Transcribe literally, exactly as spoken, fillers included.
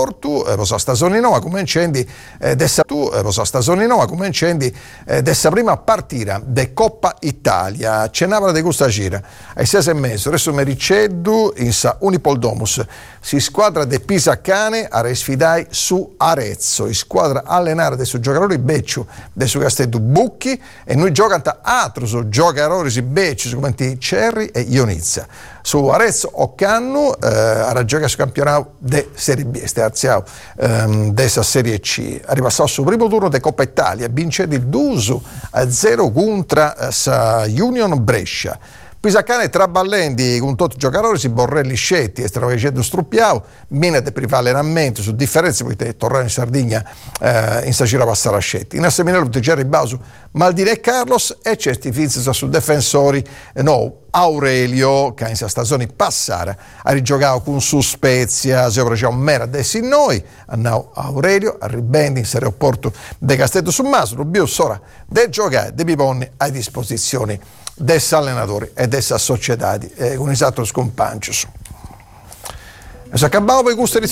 Porto, eh, rosa stagione nuova come incendi, eh, dessa tu, eh, rosa stagione nuova come incendi, eh, dessa prima partita de Coppa Italia, cenava di questa gira, ai sei e mezzo, adesso mi riceddu in sa Unipoldomus, si squadra de Pisacane a resfidai su Arezzo, i squadra allenare dei suoi giocatori becciu, dei suoi Castello Bucchi, e noi giocano altri giocatori si becciu, come Cerri e Ionizza. Su Arezzo Occannu eh, a giocare sul campionato de Serie B, stiamo ehm, dessa Serie C. Ha ripassato sul primo turno di Coppa Italia, vince di due a zero contro eh, sa Union Brescia. Pisacane traballendi con tutti i giocatori, si Borrelli scetti, Estravagendo Struppiao, mena di privale allenamento su differenze, poi tornare in Sardegna eh, in Sacira passare a scetti. In seminario di Gerry Bausu, Maldini e Carlos e certi fizzi su difensori, eh, no, Aurelio, che in questa stagione passare ha rigiocato con su Spezia, se ora c'è un mera adesso in noi, andò Aurelio, a ribendi in Serie Porto de Castello su Maso, Rubius ora de giocare, de Piponni a disposizione dei allenatori e delle società, eh, con esatto scompancio. E se acabavo per questa